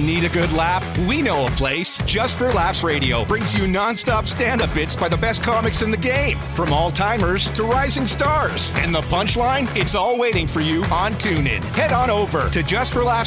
Need a good laugh? We know a place. Just for Laughs Radio brings you nonstop stand-up bits by the best comics in the game, from all-timers to rising stars. And the punchline? It's all waiting for you on TuneIn. Head on over to